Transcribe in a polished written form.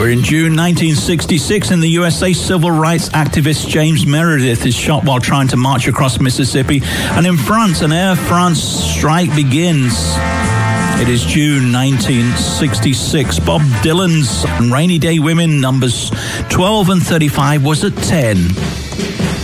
We're in June 1966 in the USA. Civil rights activist James Meredith is shot while trying to march across Mississippi. And in France, an Air France strike begins. It is June 1966. Bob Dylan's Rainy Day Women numbers 12 and 35 was at 10.